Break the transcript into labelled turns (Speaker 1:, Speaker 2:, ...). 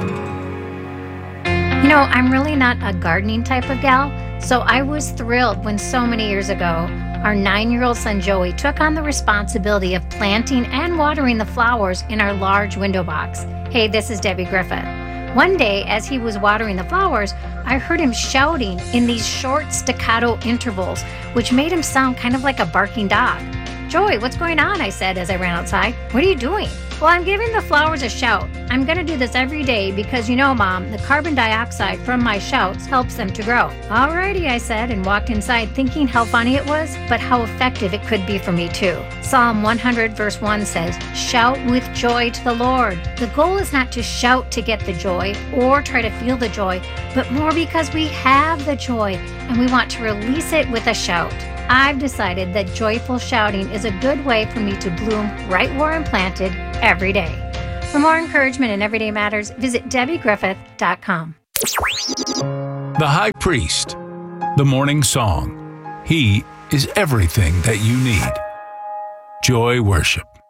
Speaker 1: I'm really not a gardening type of gal, so I was thrilled when so many years ago, our 9-year-old son Joey took on the responsibility of planting and watering the flowers in our large window box. Hey, this is Debbie Griffith. One day, as he was watering the flowers, I heard him shouting in these short staccato intervals, which made him sound kind of like a barking dog. Joey, what's going on? I said as I ran outside. What are you doing? Well, I'm giving the flowers a shout. I'm going to do this every day because, Mom, the carbon dioxide from my shouts helps them to grow. Alrighty, I said, and walked inside thinking how funny it was, but how effective it could be for me too. Psalm 100 verse 1 says, "Shout with joy to the Lord." The goal is not to shout to get the joy or try to feel the joy, but more because we have the joy and we want to release it with a shout. I've decided that joyful shouting is a good way for me to bloom right where I'm planted every day. For more encouragement in Everyday Matters, visit DebbieGriffith.com.
Speaker 2: The High Priest, the morning song. He is everything that you need. Joy Worship.